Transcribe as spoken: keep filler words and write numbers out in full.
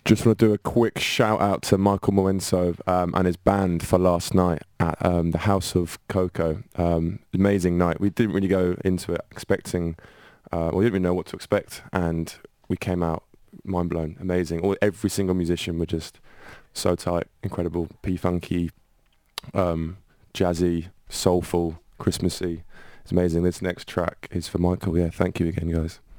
Just want to do a quick shout out to Michael Moenso um, and his band for last night at um, the House of Coco. Um, amazing night. We didn't really go into it expecting, uh, we didn't really know what to expect, and we came out mind blown. Amazing. All, every single musician were just so tight, incredible, P-funky, um, jazzy, soulful, Christmassy. It's amazing. This next track is for Michael. Yeah, thank you again, guys.